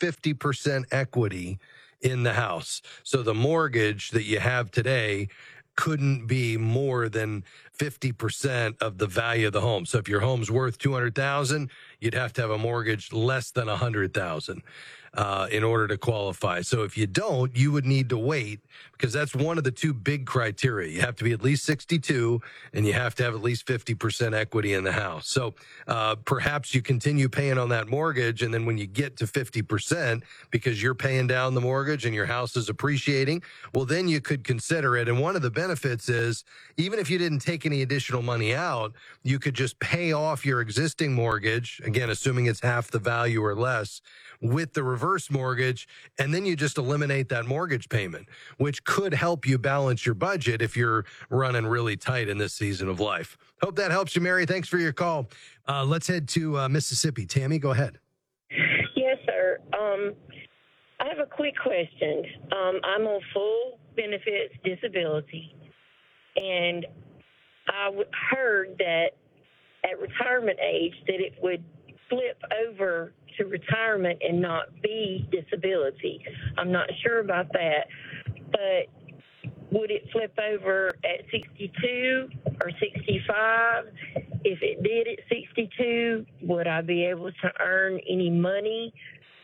50% equity in the house. So the mortgage that you have today couldn't be more than 50% of the value of the home. So if your home's worth $200,000, you'd have to have a mortgage less than $100,000 in order to qualify. So if you don't, you would need to wait, because that's one of the two big criteria. You have to be at least 62 and you have to have at least 50% equity in the house. So perhaps you continue paying on that mortgage, and then when you get to 50%, because you're paying down the mortgage and your house is appreciating, well, then you could consider it. And one of the benefits is, even if you didn't take any additional money out, you could just pay off your existing mortgage, again, assuming it's half the value or less, with the reverse mortgage, and then you just eliminate that mortgage payment, which could help you balance your budget if you're running really tight in this season of life. Hope that helps you, Mary. Thanks for your call. Let's head to Mississippi. Tammy, go ahead. Yes, sir. I have a quick question. I'm on full benefits disability, and I heard that at retirement age that it would flip over to retirement and not be disability. I'm not sure about that, but would it flip over at 62 or 65? If it did at 62, would I be able to earn any money,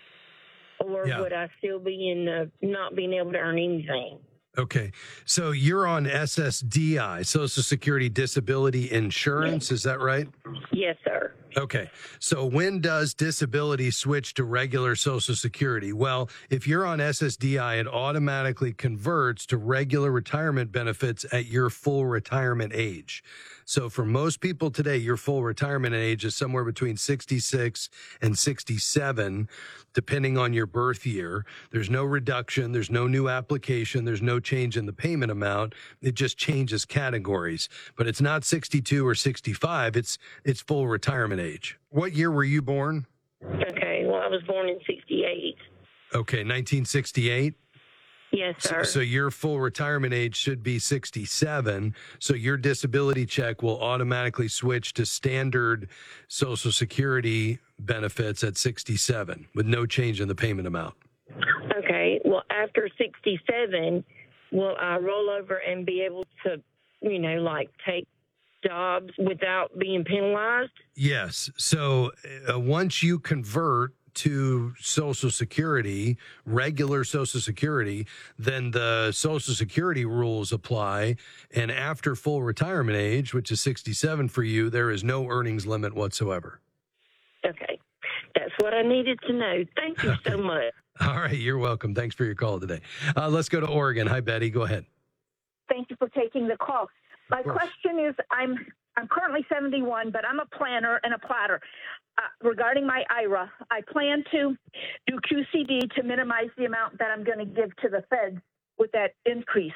or would I still be in not being able to earn anything? Okay. So you're on SSDI, Social Security Disability Insurance. Is that right? Yes, sir. Okay. So when does disability switch to regular Social Security? Well, if you're on SSDI, it automatically converts to regular retirement benefits at your full retirement age. So for most people today, your full retirement age is somewhere between 66 and 67, depending on your birth year. There's no reduction. There's no new application. There's no change in the payment amount. It just changes categories. But it's not 62 or 65. It's full retirement age. What year were you born? Okay. Well, I was born in 68. Okay. 1968? Yes, sir. So your full retirement age should be 67. So your disability check will automatically switch to standard Social Security benefits at 67 with no change in the payment amount. Okay. Well, after 67, will I roll over and be able to, take jobs without being penalized? Yes. So once you convert to Social Security, regular Social Security, then the Social Security rules apply. And after full retirement age, which is 67 for you, there is no earnings limit whatsoever. Okay. That's what I needed to know. Thank you so much. All right. You're welcome. Thanks for your call today. Let's go to Oregon. Hi, Betty. Go ahead. Thank you for taking the call. My question is, I'm currently 71, but I'm a planner and a plotter. Regarding my IRA, I plan to do QCD to minimize the amount that I'm going to give to the Fed with that increase.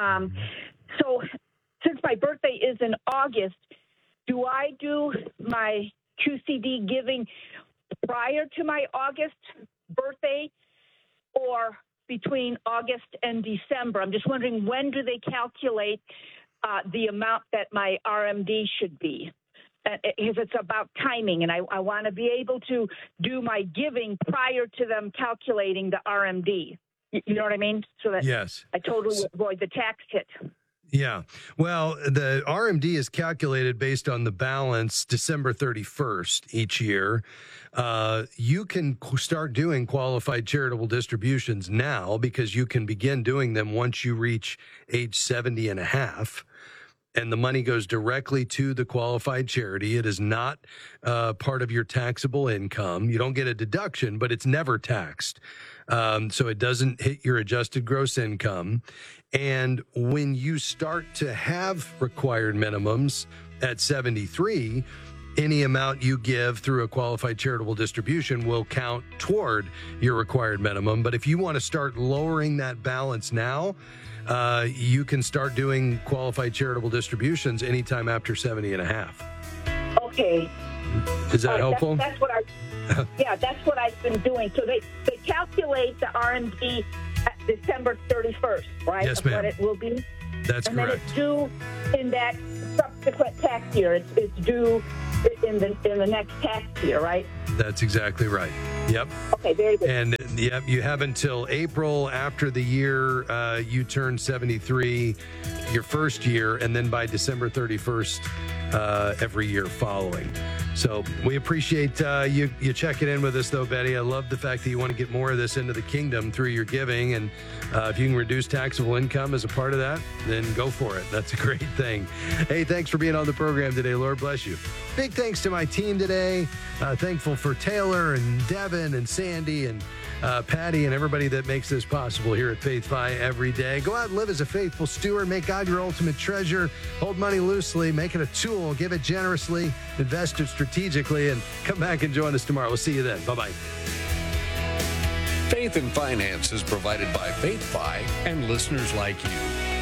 So since my birthday is in August, do I do my QCD giving prior to my August birthday or between August and December? I'm just wondering, when do they calculate the amount that my RMD should be? If it's about timing, and I want to be able to do my giving prior to them calculating the RMD. You know what I mean? So that yes. I totally avoid the tax hit. Yeah. Well, the RMD is calculated based on the balance December 31st each year. You can start doing qualified charitable distributions now, because you can begin doing them once you reach age 70 and a half. And the money goes directly to the qualified charity. It is not part of your taxable income. You don't get a deduction, but it's never taxed. So it doesn't hit your adjusted gross income. And when you start to have required minimums at 73, any amount you give through a qualified charitable distribution will count toward your required minimum. But if you want to start lowering that balance now, you can start doing qualified charitable distributions anytime after 70 and a half. Okay. Is that helpful? That's what that's what I've been doing. So they calculate the RMD at December 31st, right? Yes, ma'am. What it will be. That's and correct. And then it's due in that subsequent tax year. It's due in the next tax year, right? That's exactly right. Yep. Okay, very good. And yep, you have until April after the year you turn 73, your first year, and then by December 31st every year following. So we appreciate you checking in with us, though, Betty. I love the fact that you want to get more of this into the kingdom through your giving. And if you can reduce taxable income as a part of that, then go for it. That's a great thing. Hey, thanks for being on the program today. Lord bless you. Big thanks to my team today. Thankful for Taylor and Devin and Sandy and Patty and everybody that makes this possible here at Faith Fi every day. Go out and live as a faithful steward. Make God your ultimate treasure. Hold money loosely. Make it a tool. Give it generously. Invest it strategically. And come back and join us tomorrow. We'll see you then. Bye-bye. Faith and Finance is provided by Faith Fi and listeners like you.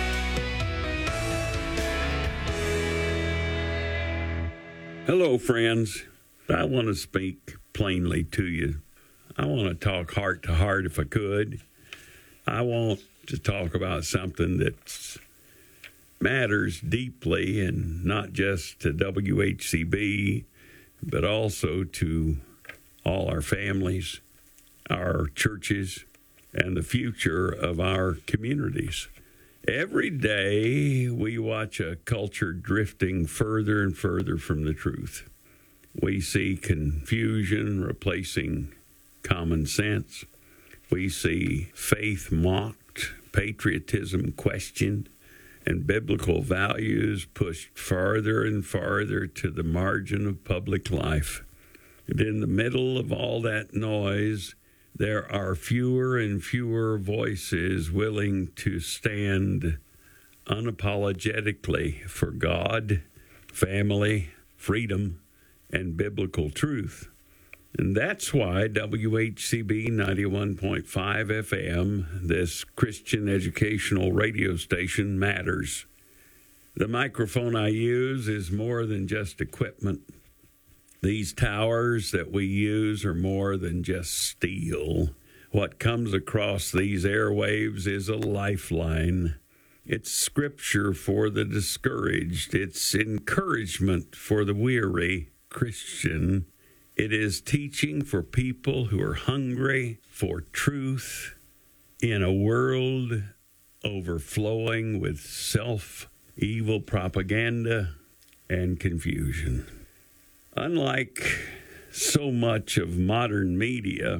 Hello, friends. I want to speak plainly to you. I want to talk heart to heart if I could. I want to talk about something that matters deeply, and not just to WHCB, but also to all our families, our churches, and the future of our communities. Every day we watch a culture drifting further and further from the truth. We see confusion replacing common sense. We see faith mocked, patriotism questioned, and biblical values pushed farther and farther to the margin of public life. And in the middle of all that noise, there are fewer and fewer voices willing to stand unapologetically for God, family, freedom, and biblical truth. And that's why WHCB 91.5 FM, this Christian educational radio station, matters. The microphone I use is more than just equipment. These towers that we use are more than just steel. What comes across these airwaves is a lifeline. It's scripture for the discouraged. It's encouragement for the weary Christian. It is teaching for people who are hungry for truth in a world overflowing with evil propaganda and confusion. Unlike so much of modern media,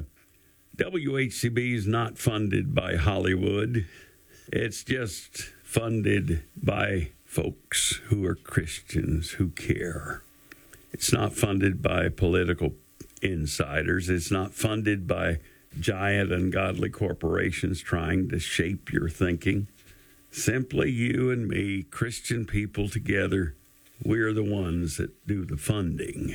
WHCB is not funded by Hollywood. It's just funded by folks who are Christians who care. It's not funded by political insiders. It's not funded by giant ungodly corporations trying to shape your thinking. Simply you and me, Christian people together, we're the ones that do the funding.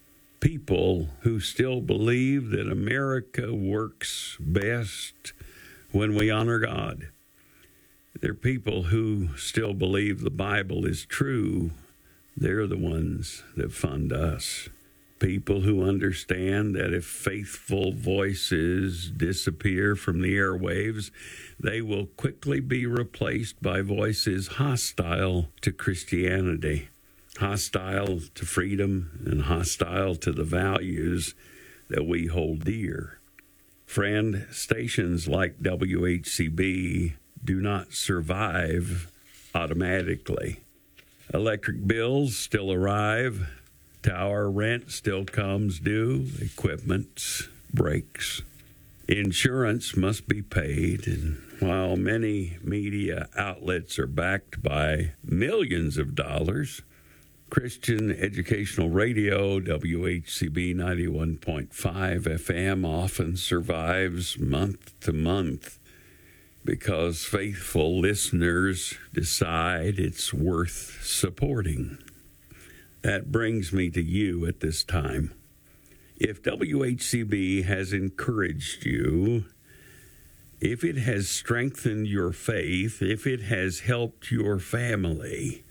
People who still believe that America works best when we honor God. They're people who still believe the Bible is true. They're the ones that fund us. People who understand that if faithful voices disappear from the airwaves, they will quickly be replaced by voices hostile to Christianity, hostile to freedom, and hostile to the values that we hold dear. Friend, stations like WHCB do not survive automatically. Electric bills still arrive. Tower rent still comes due. Equipment breaks. Insurance must be paid. And while many media outlets are backed by millions of dollars, Christian educational radio, WHCB 91.5 FM, often survives month to month because faithful listeners decide it's worth supporting. That brings me to you at this time. If WHCB has encouraged you, if it has strengthened your faith, if it has helped your family,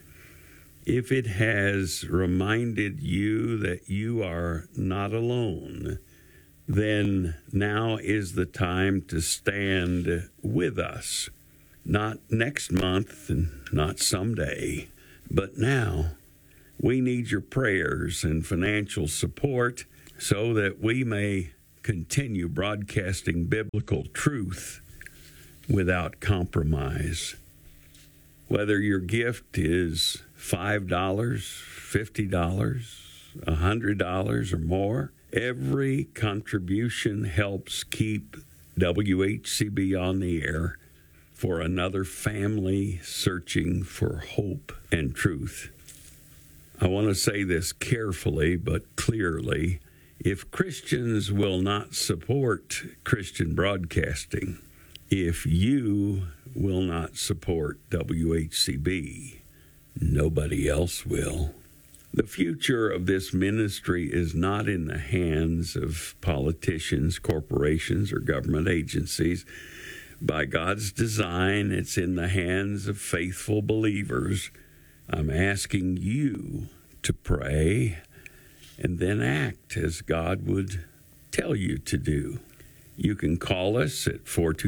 if it has reminded you that you are not alone, then now is the time to stand with us. Not next month and not someday, but now. We need your prayers and financial support so that we may continue broadcasting biblical truth without compromise. Whether your gift is $5, $50, $100 or more, every contribution helps keep WHCB on the air for another family searching for hope and truth. I want to say this carefully but clearly. If Christians will not support Christian broadcasting, if you will not support WHCB, nobody else will. The future of this ministry is not in the hands of politicians, corporations, or government agencies. By God's design, it's in the hands of faithful believers. I'm asking you to pray and then act as God would tell you to do. You can call us at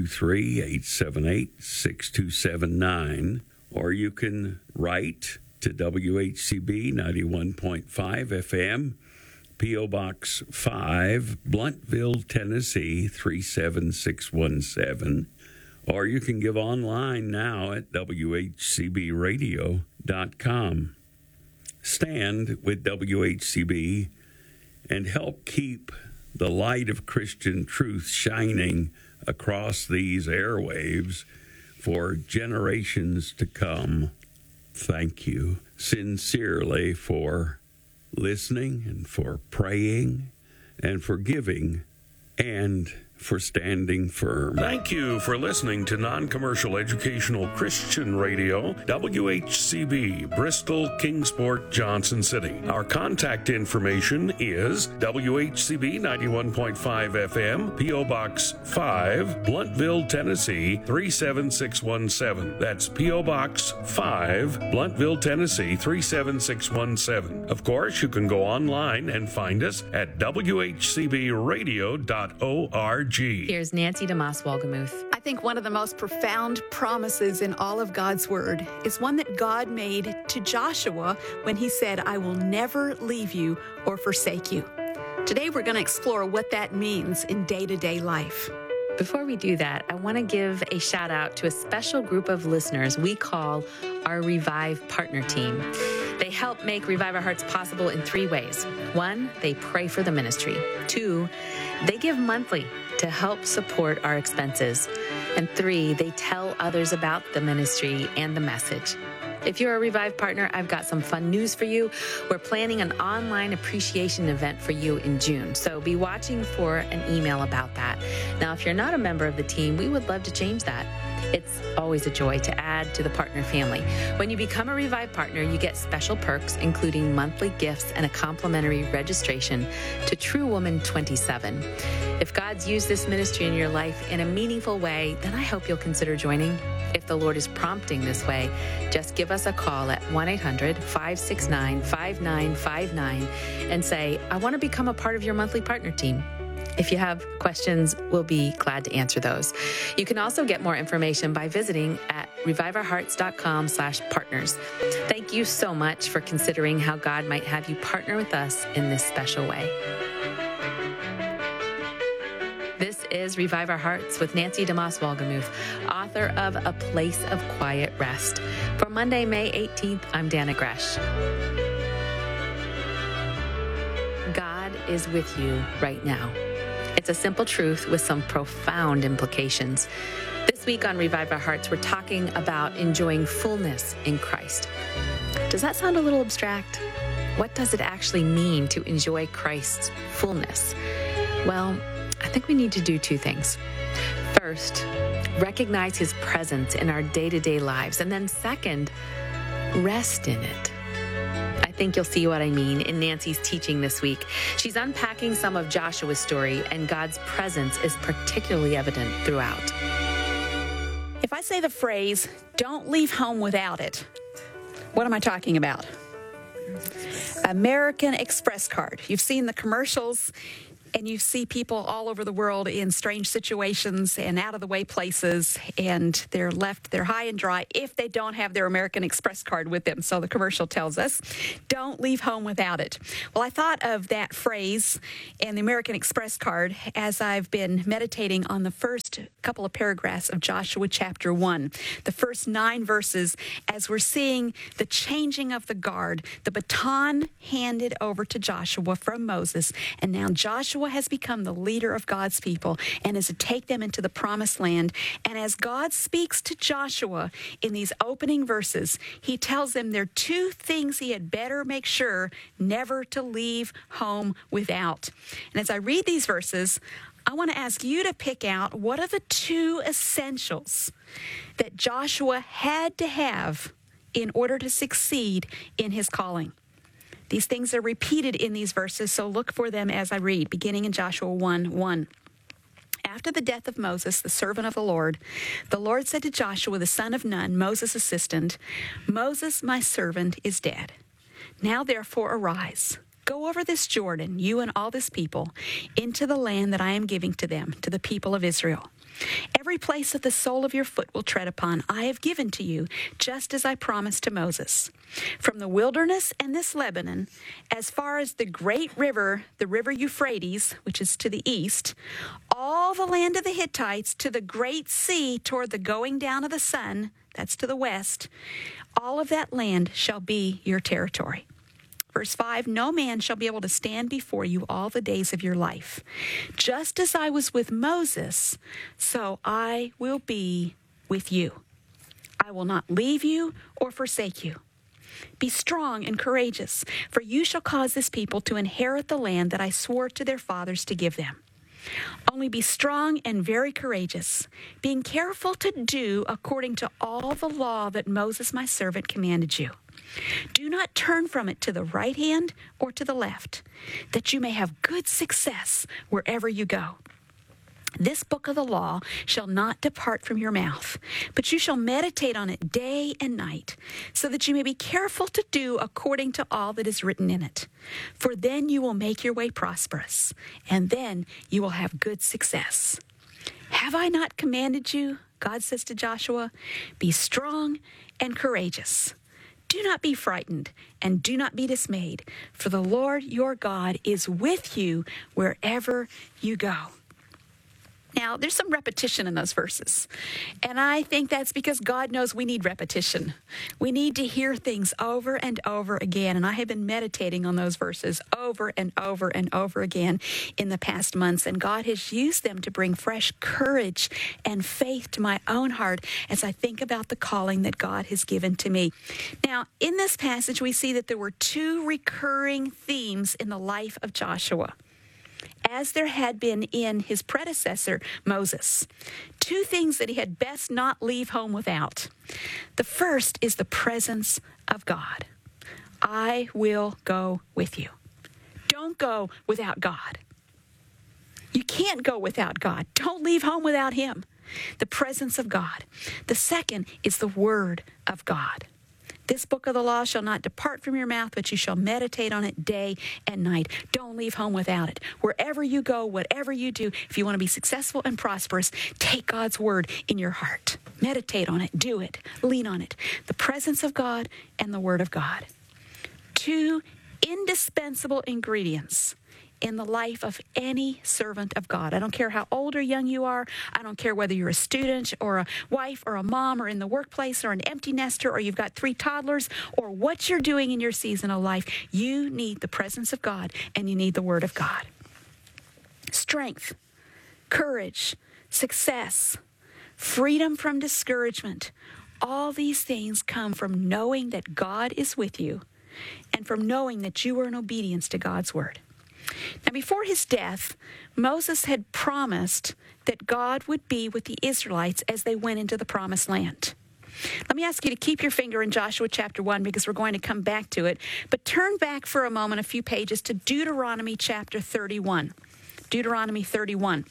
423-878-6279, or you can write to WHCB 91.5 FM, P.O. Box 5, Blunteville, Tennessee 37617, or you can give online now at WHCBradio.com. Stand with WHCB and help keep the light of Christian truth shining across these airwaves for generations to come. Thank you sincerely for listening and for praying and for giving and for standing firm. Thank you for listening to Non-Commercial Educational Christian Radio, WHCB, Bristol, Kingsport, Johnson City. Our contact information is WHCB 91.5 FM, P.O. Box 5, Blunteville, Tennessee 37617. That's P.O. Box 5, Blunteville, Tennessee 37617. Of course, you can go online and find us at WHCBradio.org. Here's Nancy DeMoss Wolgemuth. I think one of the most profound promises in all of God's Word is one that God made to Joshua when he said, I will never leave you or forsake you. Today we're going to explore what that means in day-to-day life. Before we do that, I want to give a shout out to a special group of listeners we call our Revive Partner Team. They help make Revive Our Hearts possible in 3 ways. 1, they pray for the ministry. 2, they give monthly to help support our expenses. And 3, they tell others about the ministry and the message. If you're a Revive partner, I've got some fun news for you. We're planning an online appreciation event for you in June, so be watching for an email about that. Now, if you're not a member of the team, we would love to change that. It's always a joy to add to the partner family. When you become a Revive partner, you get special perks, including monthly gifts and a complimentary registration to True Woman 27. If God's used this ministry in your life in a meaningful way, then I hope you'll consider joining. If the Lord is prompting this way, just give us a call at 1-800-569-5959 and say, I want to become a part of your monthly partner team. If you have questions, we'll be glad to answer those. You can also get more information by visiting at reviveourhearts.com/partners. Thank you so much for considering how God might have you partner with us in this special way. This is Revive Our Hearts with Nancy DeMoss Wolgemuth, author of A Place of Quiet Rest. For Monday, May 18th, I'm Dana Gresh. God is with you right now. It's a simple truth with some profound implications. This week on Revive Our Hearts, we're talking about enjoying fullness in Christ. Does that sound a little abstract? What does it actually mean to enjoy Christ's fullness? Well, I think we need to do 2 things. First, recognize his presence in our day-to-day lives. And then second, rest in it. I think you'll see what I mean in Nancy's teaching this week. She's unpacking some of Joshua's story, and God's presence is particularly evident throughout. If I say the phrase, don't leave home without it, what am I talking about? American Express card. You've seen the commercials. And you see people all over the world in strange situations and out of the way places, and they're high and dry if they don't have their American Express card with them. So the commercial tells us, don't leave home without it. Well, I thought of that phrase and the American Express card as I've been meditating on the first couple of paragraphs of Joshua chapter 1, the first 9 verses, as we're seeing the changing of the guard, the baton handed over to Joshua from Moses, and now Joshua has become the leader of God's people and is to take them into the promised land. And as God speaks to Joshua in these opening verses, he tells them there are 2 things he had better make sure never to leave home without. And as I read these verses, I want to ask you to pick out what are the 2 essentials that Joshua had to have in order to succeed in his calling. These things are repeated in these verses, so look for them as I read, beginning in Joshua 1:1. After the death of Moses, the servant of the Lord said to Joshua, the son of Nun, Moses' assistant, Moses, my servant, is dead. Now therefore arise, go over this Jordan, you and all this people, into the land that I am giving to them, to the people of Israel. Every place that the sole of your foot will tread upon, I have given to you, just as I promised to Moses. From the wilderness and this Lebanon, as far as the great river, the river Euphrates, which is to the east, all the land of the Hittites, to the great sea toward the going down of the sun, that's to the west, all of that land shall be your territory. Verse 5, no man shall be able to stand before you all the days of your life. Just as I was with Moses, so I will be with you. I will not leave you or forsake you. Be strong and courageous, for you shall cause this people to inherit the land that I swore to their fathers to give them. Only be strong and very courageous, being careful to do according to all the law that Moses my servant commanded you. Do not turn from it to the right hand or to the left, that you may have good success wherever you go. This book of the law shall not depart from your mouth, but you shall meditate on it day and night, so that you may be careful to do according to all that is written in it. For then you will make your way prosperous, and then you will have good success. Have I not commanded you, God says to Joshua, be strong and courageous. Do not be frightened and do not be dismayed, for the Lord your God is with you wherever you go. Now, there's some repetition in those verses, and I think that's because God knows we need repetition. We need to hear things over and over again, and I have been meditating on those verses over and over and over again in the past months, and God has used them to bring fresh courage and faith to my own heart as I think about the calling that God has given to me. Now, in this passage, we see that there were 2 recurring themes in the life of Joshua, as there had been in his predecessor, Moses. 2 things that he had best not leave home without. The first is the presence of God. I will go with you. Don't go without God. You can't go without God. Don't leave home without him. The presence of God. The second is the word of God. This book of the law shall not depart from your mouth, but you shall meditate on it day and night. Don't leave home without it. Wherever you go, whatever you do, if you want to be successful and prosperous, take God's word in your heart. Meditate on it. Do it. Lean on it. The presence of God and the word of God. 2 indispensable ingredients in the life of any servant of God. I don't care how old or young you are. I don't care whether you're a student or a wife or a mom or in the workplace or an empty nester or you've got 3 toddlers or what you're doing in your season of life. You need the presence of God and you need the word of God. Strength, courage, success, freedom from discouragement. All these things come from knowing that God is with you and from knowing that you are in obedience to God's word. Now, before his death, Moses had promised that God would be with the Israelites as they went into the promised land. Let me ask you to keep your finger in Joshua chapter 1 because we're going to come back to it. But turn back for a moment, a few pages, to Deuteronomy chapter 31. Deuteronomy 31.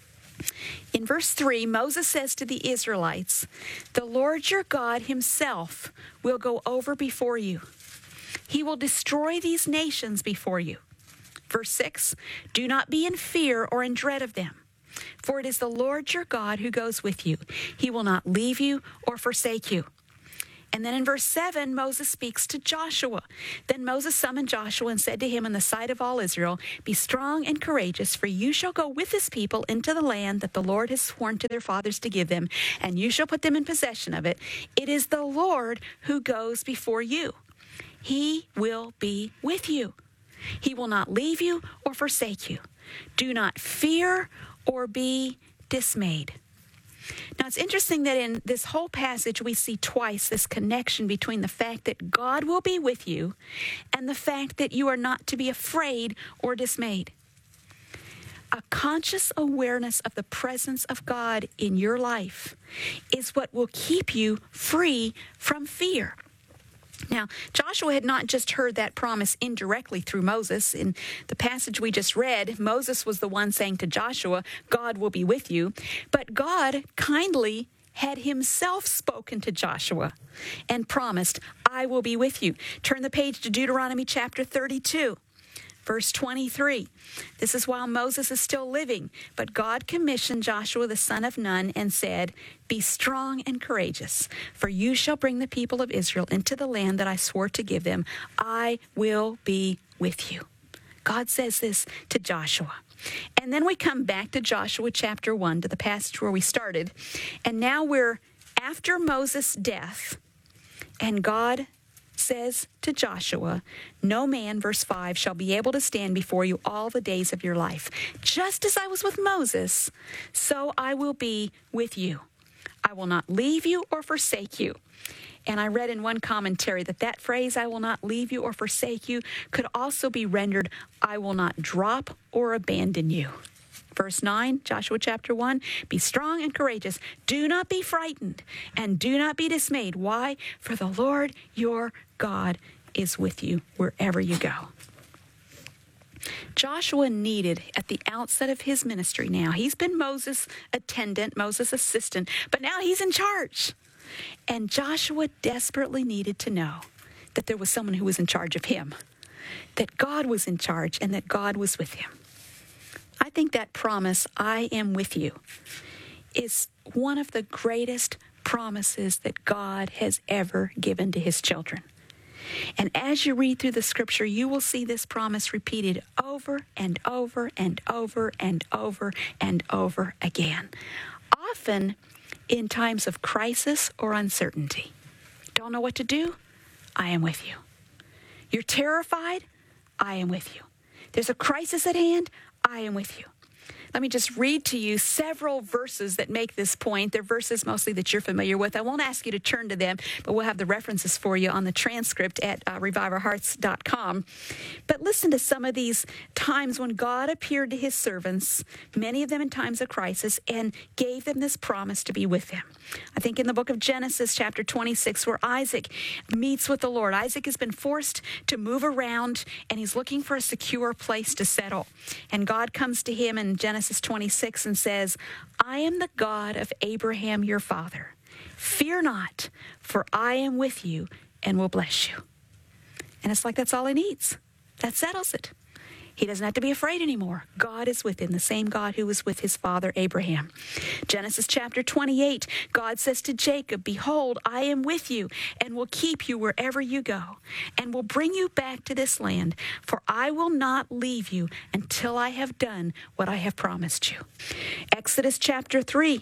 In verse 3, Moses says to the Israelites, the Lord your God himself will go over before you. He will destroy these nations before you. Verse 6, do not be in fear or in dread of them, for it is the Lord your God who goes with you. He will not leave you or forsake you. And then in verse 7, Moses speaks to Joshua. Then Moses summoned Joshua and said to him in the sight of all Israel, be strong and courageous, for you shall go with this people into the land that the Lord has sworn to their fathers to give them, and you shall put them in possession of it. It is the Lord who goes before you. He will be with you. He will not leave you or forsake you. Do not fear or be dismayed. Now, it's interesting that in this whole passage, we see twice this connection between the fact that God will be with you and the fact that you are not to be afraid or dismayed. A conscious awareness of the presence of God in your life is what will keep you free from fear. Now, Joshua had not just heard that promise indirectly through Moses. In the passage we just read, Moses was the one saying to Joshua, God will be with you. But God kindly had himself spoken to Joshua and promised, I will be with you. Turn the page to Deuteronomy chapter 32. Verse 23, this is while Moses is still living, but God commissioned Joshua the son of Nun and said, be strong and courageous, for you shall bring the people of Israel into the land that I swore to give them. I will be with you. God says this to Joshua. And then we come back to Joshua chapter 1, to the passage where we started. And now we're after Moses' death, and God says to Joshua, no man, verse 5, shall be able to stand before you all the days of your life. Just as I was with Moses, so I will be with you. I will not leave you or forsake you. And I read in one commentary that phrase, I will not leave you or forsake you, could also be rendered, I will not drop or abandon you. Verse 9, Joshua chapter 1, be strong and courageous. Do not be frightened and do not be dismayed. Why? For the Lord your God is with you wherever you go. Joshua needed, at the outset of his ministry now, he's been Moses' attendant, Moses' assistant, but now he's in charge. And Joshua desperately needed to know that there was someone who was in charge of him, that God was in charge and that God was with him. I think that promise, I am with you, is one of the greatest promises that God has ever given to his children. And as you read through the scripture, you will see this promise repeated over and over and over and over and over again, often in times of crisis or uncertainty. Don't know what to do? I am with you. You're terrified? I am with you. There's a crisis at hand? I am with you. Let me just read to you several verses that make this point. They're verses mostly that you're familiar with. I won't ask you to turn to them, but we'll have the references for you on the transcript at reviveourhearts.com. But listen to some of these times when God appeared to his servants, many of them in times of crisis, and gave them this promise to be with them. I think in the book of Genesis, chapter 26, where Isaac meets with the Lord. Isaac has been forced to move around, and he's looking for a secure place to settle. And God comes to him in Genesis 26 and says, I am the God of Abraham your father. Fear not, for I am with you and will bless you. And it's like that's all he needs. That settles it. He doesn't have to be afraid anymore. God is with him, the same God who was with his father Abraham. Genesis chapter 28, God says to Jacob, behold, I am with you and will keep you wherever you go and will bring you back to this land, for I will not leave you until I have done what I have promised you. Exodus chapter 3,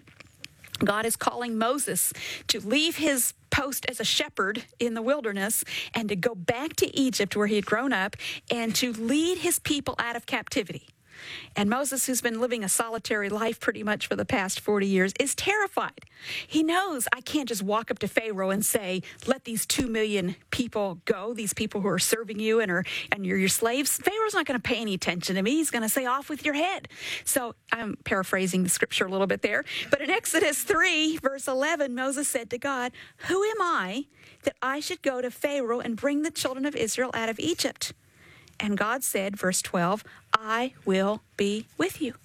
God is calling Moses to leave his post as a shepherd in the wilderness and to go back to Egypt where he had grown up and to lead his people out of captivity. And Moses, who's been living a solitary life pretty much for the past 40 years, is terrified. He knows I can't just walk up to Pharaoh and say, let these 2 million people go, these people who are serving you and you're your slaves. Pharaoh's not going to pay any attention to me. He's going to say, off with your head. So I'm paraphrasing the scripture a little bit there. But in Exodus 3, verse 11, Moses said to God, who am I that I should go to Pharaoh and bring the children of Israel out of Egypt? And God said, verse 12, I will be with you.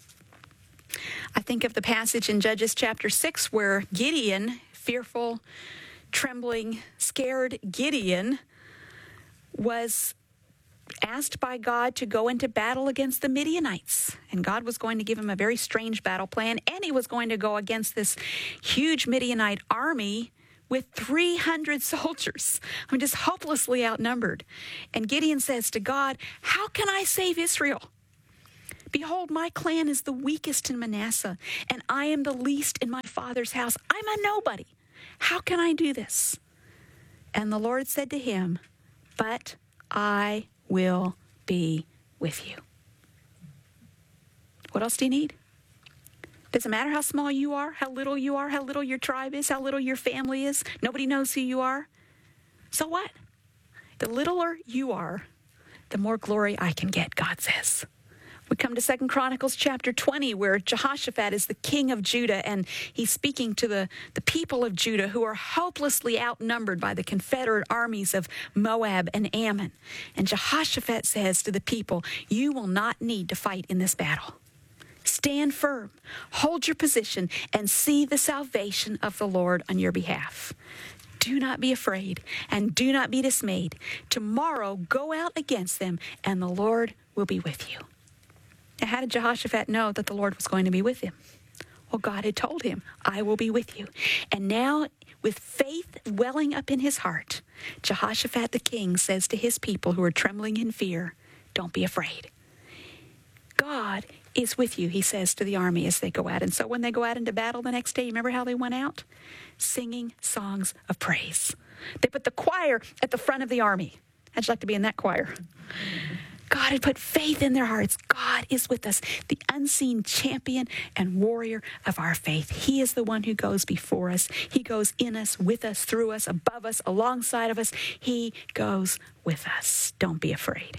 I think of the passage in Judges chapter 6 where Gideon, fearful, trembling, scared Gideon, was asked by God to go into battle against the Midianites. And God was going to give him a very strange battle plan, and he was going to go against this huge Midianite army with 300 soldiers. I mean, just hopelessly outnumbered. And Gideon says to God, how can I save Israel? Behold, my clan is the weakest in Manasseh, and I am the least in my father's house. I'm a nobody. How can I do this? And the Lord said to him, but I will be with you. What else do you need? Doesn't matter how small you are, how little you are, how little your tribe is, how little your family is. Nobody knows who you are. So what? The littler you are, the more glory I can get, God says. We come to 2 Chronicles chapter 20, where Jehoshaphat is the king of Judah, and he's speaking to the people of Judah who are hopelessly outnumbered by the confederate armies of Moab and Ammon. And Jehoshaphat says to the people, you will not need to fight in this battle. Stand firm, hold your position, and see the salvation of the Lord on your behalf. Do not be afraid, and do not be dismayed. Tomorrow go out against them, and the Lord will be with you. Now, how did Jehoshaphat know that the Lord was going to be with him? Well, God had told him, I will be with you. And now, with faith welling up in his heart, Jehoshaphat the king says to his people who are trembling in fear, don't be afraid. God is with you, he says to the army as they go out. And so when they go out into battle the next day, you remember how they went out? Singing songs of praise. They put the choir at the front of the army. How'd you like to be in that choir? God had put faith in their hearts. God is with us, the unseen champion and warrior of our faith. He is the one who goes before us. He goes in us, with us, through us, above us, alongside of us. He goes with us. Don't be afraid.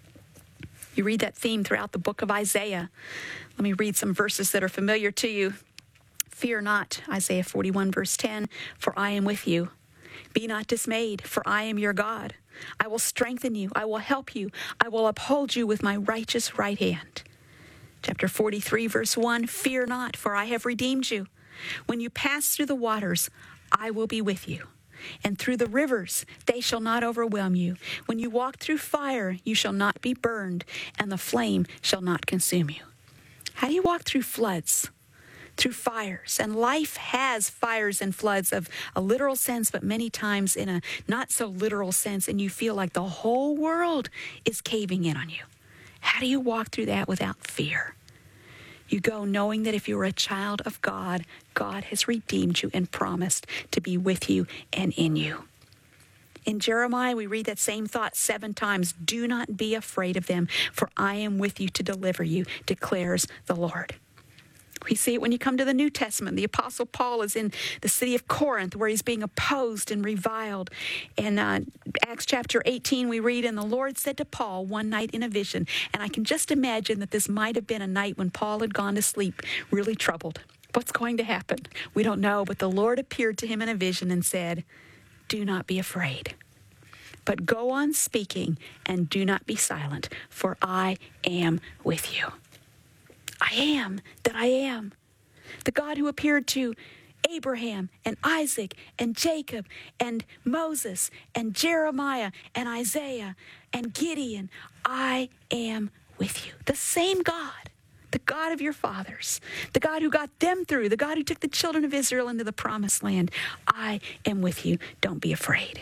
You read that theme throughout the book of Isaiah. Let me read some verses that are familiar to you. Fear not, Isaiah 41, verse 10, for I am with you. Be not dismayed, for I am your God. I will strengthen you. I will help you. I will uphold you with my righteous right hand. Chapter 43, verse 1, fear not, for I have redeemed you. When you pass through the waters, I will be with you. And through the rivers, they shall not overwhelm you. When you walk through fire, you shall not be burned, and the flame shall not consume you. How do you walk through floods? Through fires. And life has fires and floods of a literal sense, but many times in a not so literal sense, and you feel like the whole world is caving in on you. How do you walk through that without fear? You go knowing that if you're a child of God, God has redeemed you and promised to be with you and in you. In Jeremiah, we read that same thought 7 times. Do not be afraid of them, for I am with you to deliver you, declares the Lord. We see it when you come to the New Testament. The Apostle Paul is in the city of Corinth where he's being opposed and reviled. In Acts chapter 18, we read, and the Lord said to Paul one night in a vision, and I can just imagine that this might have been a night when Paul had gone to sleep, really troubled. What's going to happen? We don't know, but the Lord appeared to him in a vision and said, do not be afraid, but go on speaking and do not be silent, for I am with you. I am that I am. The God who appeared to Abraham and Isaac and Jacob and Moses and Jeremiah and Isaiah and Gideon, I am with you. The same God, the God of your fathers, the God who got them through, the God who took the children of Israel into the promised land. I am with you. Don't be afraid.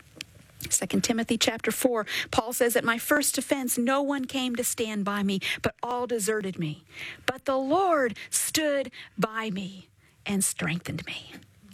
2 Timothy chapter 4, Paul says, at my first offense, no one came to stand by me, but all deserted me. But the Lord stood by me and strengthened me.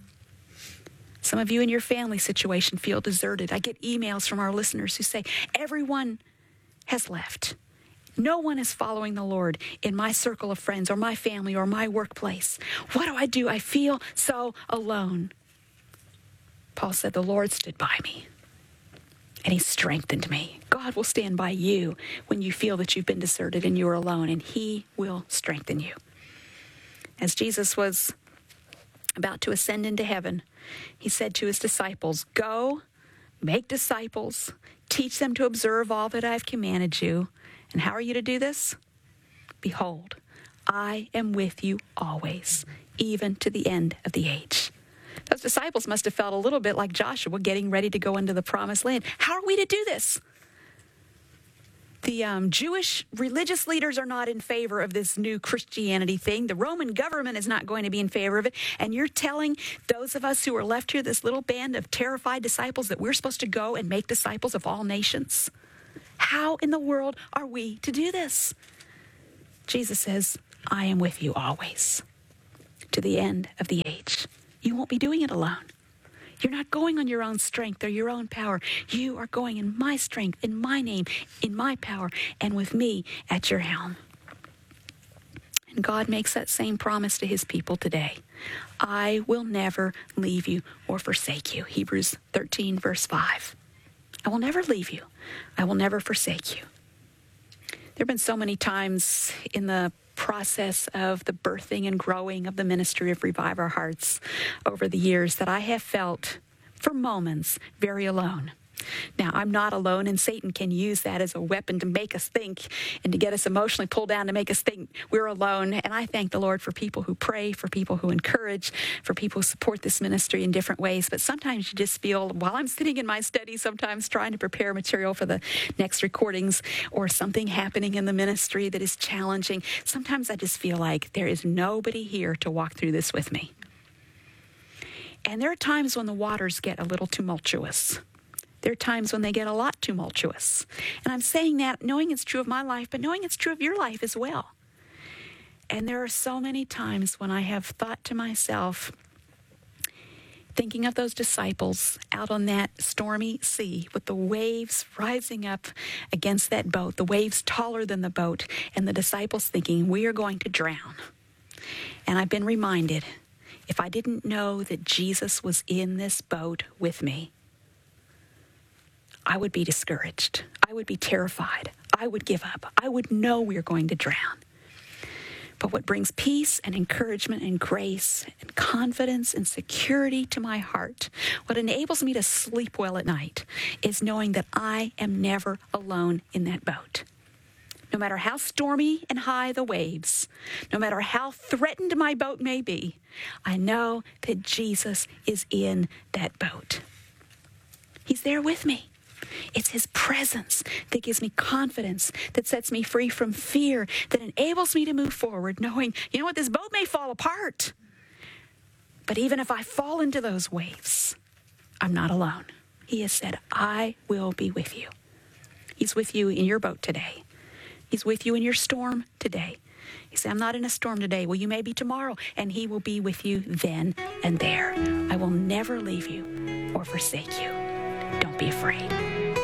Some of you in your family situation feel deserted. I get emails from our listeners who say, everyone has left. No one is following the Lord in my circle of friends or my family or my workplace. What do? I feel so alone. Paul said, the Lord stood by me. And he strengthened me. God will stand by you when you feel that you've been deserted and you're alone, and he will strengthen you. As Jesus was about to ascend into heaven, he said to his disciples, go, make disciples, teach them to observe all that I've commanded you. And how are you to do this? Behold, I am with you always, even to the end of the age. Those disciples must have felt a little bit like Joshua getting ready to go into the promised land. How are we to do this? The Jewish religious leaders are not in favor of this new Christianity thing. The Roman government is not going to be in favor of it. And you're telling those of us who are left here, this little band of terrified disciples, that we're supposed to go and make disciples of all nations? How in the world are we to do this? Jesus says, I am with you always, to the end of the age. You won't be doing it alone. You're not going on your own strength or your own power. You are going in my strength, in my name, in my power, and with me at your helm. And God makes that same promise to his people today. I will never leave you or forsake you. Hebrews 13, verse 5. I will never leave you. I will never forsake you. There have been so many times in the process of the birthing and growing of the ministry of Revive Our Hearts over the years that I have felt, for moments, very alone. Now, I'm not alone, and Satan can use that as a weapon to make us think and to get us emotionally pulled down to make us think we're alone. And I thank the Lord for people who pray, for people who encourage, for people who support this ministry in different ways. But sometimes you just feel, while I'm sitting in my study, sometimes trying to prepare material for the next recordings, or something happening in the ministry that is challenging, sometimes I just feel like there is nobody here to walk through this with me. And there are times when the waters get a little tumultuous. There are times when they get a lot tumultuous. And I'm saying that knowing it's true of my life, but knowing it's true of your life as well. And there are so many times when I have thought to myself, thinking of those disciples out on that stormy sea with the waves rising up against that boat, the waves taller than the boat, and the disciples thinking, we are going to drown. And I've been reminded, if I didn't know that Jesus was in this boat with me, I would be discouraged. I would be terrified. I would give up. I would know we are going to drown. But what brings peace and encouragement and grace and confidence and security to my heart, what enables me to sleep well at night, is knowing that I am never alone in that boat. No matter how stormy and high the waves, no matter how threatened my boat may be, I know that Jesus is in that boat. He's there with me. It's his presence that gives me confidence, that sets me free from fear, that enables me to move forward, knowing, you know what, this boat may fall apart. But even if I fall into those waves, I'm not alone. He has said, I will be with you. He's with you in your boat today. He's with you in your storm today. He said, I'm not in a storm today. Well, you may be tomorrow, and he will be with you then and there. I will never leave you or forsake you. Don't be afraid.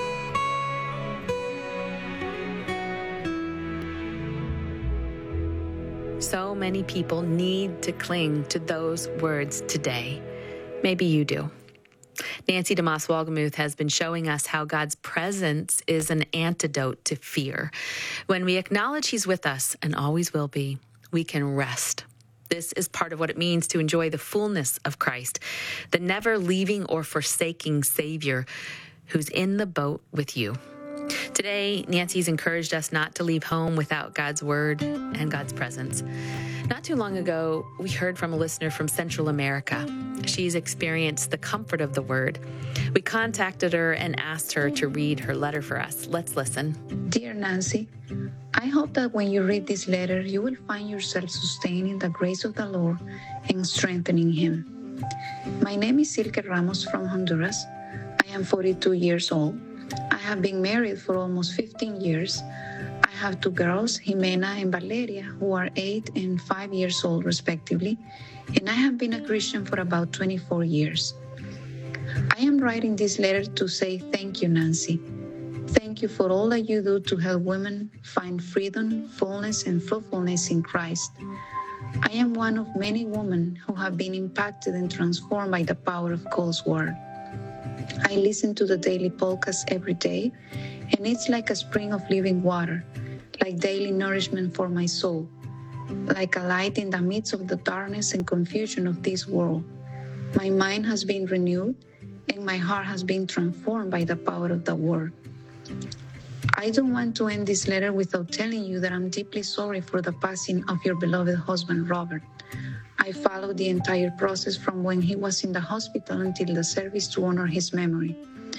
So many people need to cling to those words today. Maybe you do. Nancy DeMoss Wolgemuth has been showing us how God's presence is an antidote to fear. When we acknowledge he's with us and always will be, we can rest. This is part of what it means to enjoy the fullness of Christ, the never leaving or forsaking Savior who's in the boat with you. Today, Nancy's encouraged us not to leave home without God's word and God's presence. Not too long ago, we heard from a listener from Central America. She's experienced the comfort of the word. We contacted her and asked her to read her letter for us. Let's listen. Dear Nancy, I hope that when you read this letter, you will find yourself sustaining the grace of the Lord and strengthening him. My name is Silke Ramos from Honduras. I am 42 years old. I have been married for almost 15 years. I have two girls, Jimena and Valeria, who are 8 and 5 years old, respectively, and I have been a Christian for about 24 years. I am writing this letter to say thank you, Nancy. Thank you for all that you do to help women find freedom, fullness, and fruitfulness in Christ. I am one of many women who have been impacted and transformed by the power of God's Word. I listen to the daily podcast every day, and it's like a spring of living water, like daily nourishment for my soul, like a light in the midst of the darkness and confusion of this world. My mind has been renewed, and my heart has been transformed by the power of the Word. I don't want to end this letter without telling you that I'm deeply sorry for the passing of your beloved husband, Robert. I followed the entire process from when he was in the hospital until the service to honor his memory.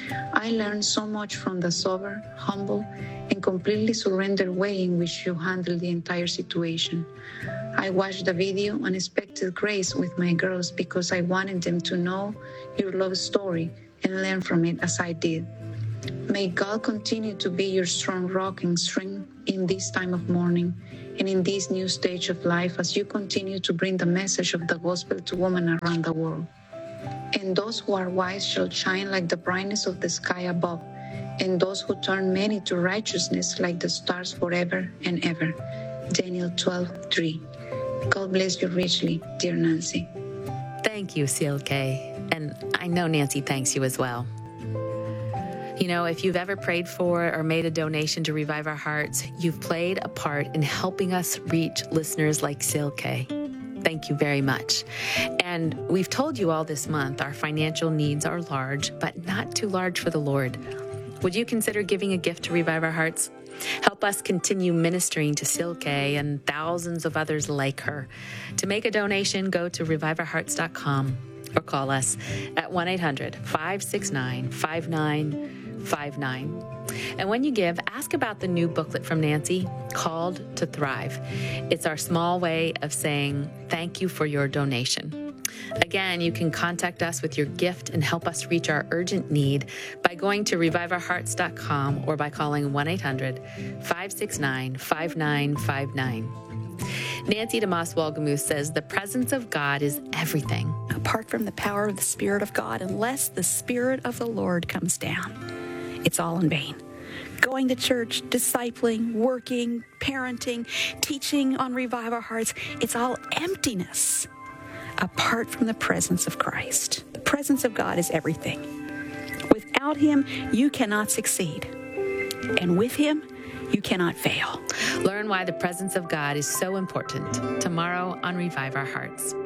I learned so much from the sober, humble, and completely surrendered way in which you handled the entire situation. I watched the video Unexpected Grace with my girls because I wanted them to know your love story and learn from it as I did. May God continue to be your strong rock and strength in this time of mourning and in this new stage of life as you continue to bring the message of the gospel to women around the world. And those who are wise shall shine like the brightness of the sky above, and those who turn many to righteousness like the stars forever and ever. Daniel 12:3. God bless you richly, dear Nancy. Thank you, Silke. And I know Nancy thanks you as well. You know, if you've ever prayed for or made a donation to Revive Our Hearts, you've played a part in helping us reach listeners like Silke. Thank you very much. And we've told you all this month our financial needs are large, but not too large for the Lord. Would you consider giving a gift to Revive Our Hearts? Help us continue ministering to Silke and thousands of others like her. To make a donation, go to reviveourhearts.com or call us at 1-800-569-5959. And when you give, ask about the new booklet from Nancy called To Thrive. It's our small way of saying thank you for your donation. Again, you can contact us with your gift and help us reach our urgent need by going to reviveourhearts.com or by calling 1-800-569-5959. Nancy DeMoss Wolgemuth says the presence of God is everything. Apart from the power of the Spirit of God, unless the Spirit of the Lord comes down, it's all in vain. Going to church, discipling, working, parenting, teaching on Revive Our Hearts, it's all emptiness apart from the presence of Christ. The presence of God is everything. Without Him, you cannot succeed. And with Him, you cannot fail. Learn why the presence of God is so important tomorrow on Revive Our Hearts.